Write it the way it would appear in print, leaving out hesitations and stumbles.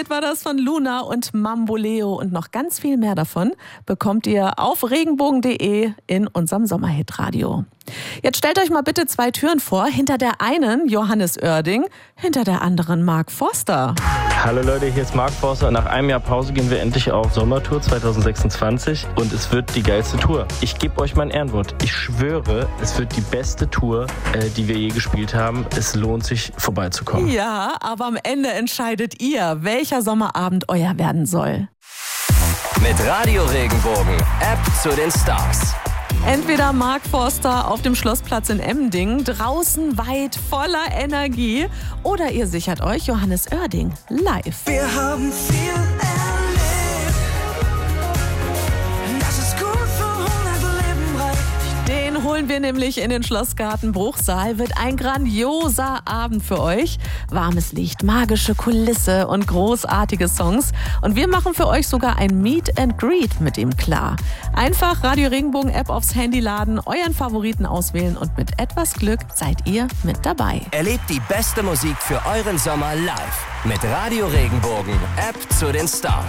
Sommerhit war das von Luna und Mamboleo und noch ganz viel mehr davon bekommt ihr auf regenbogen.de in unserem Sommerhit-Radio. Jetzt stellt euch mal bitte 2 Türen vor. Hinter der einen Johannes Oerding, hinter der anderen Mark Forster. Hallo Leute, hier ist Mark Forster. Nach einem Jahr Pause gehen wir endlich auf Sommertour 2026 und es wird die geilste Tour. Ich gebe euch mein Ehrenwort. Ich schwöre, es wird die beste Tour, die wir je gespielt haben. Es lohnt sich, vorbeizukommen. Ja, aber am Ende entscheidet ihr, welcher Sommerabend euer werden soll. Mit Radio Regenbogen, App zu den Stars. Entweder Mark Forster auf dem Schlossplatz in Emmendingen, draußen weit, voller Energie, oder ihr sichert euch Johannes Oerding live. Wir haben viel erlebt, das ist gut für 100 Leben reicht. Den holen wir nämlich in den Schlossgarten Bruchsal. Wird ein grandioser Abend für euch. Warmes Licht, magische Kulisse und großartige Songs. Und wir machen für euch sogar ein Meet and Greet mit ihm klar. Einfach Radio Regenbogen App aufs Handy laden, euren Favoriten auswählen und mit etwas Glück seid ihr mit dabei. Erlebt die beste Musik für euren Sommer live mit Radio Regenbogen, App zu den Stars.